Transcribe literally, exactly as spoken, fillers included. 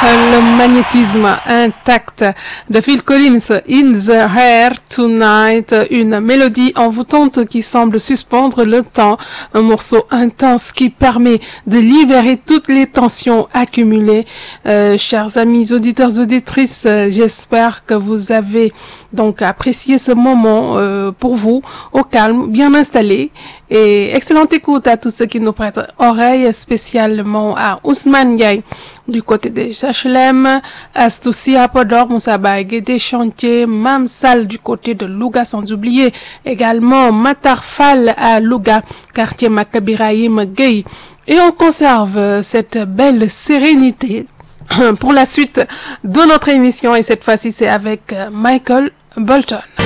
le magnétisme intact de Phil Collins, In the Air Tonight, une mélodie envoûtante qui semble suspendre le temps, un morceau intense qui permet de libérer toutes les tensions accumulées. Euh, chers amis auditeurs, auditrices, euh, j'espère que vous avez donc apprécié ce moment euh, pour vous, au calme, bien installé. Et excellente écoute à tous ceux qui nous prêtent oreille, spécialement à Ousmane Ndiaye du côté des H L M, Astoussi à Podor, Moussa Bagué des Chantiers, Mam Sal du côté de Louga, sans oublier également Matar Fall à Louga, quartier Makabiraïm Gueye. Et on conserve cette belle sérénité pour la suite de notre émission, et cette fois-ci c'est avec Michael Bolton.